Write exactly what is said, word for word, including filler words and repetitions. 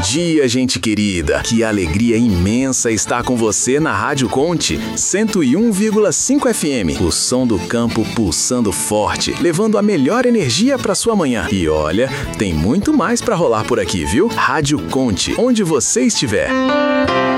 dia, gente querida! Que alegria imensa estar com você na Rádio Conte cento e um vírgula cinco F M. O som do campo pulsando forte, levando a melhor energia para sua manhã. E olha, tem muito mais para rolar por aqui, viu? Rádio Conte, onde você estiver.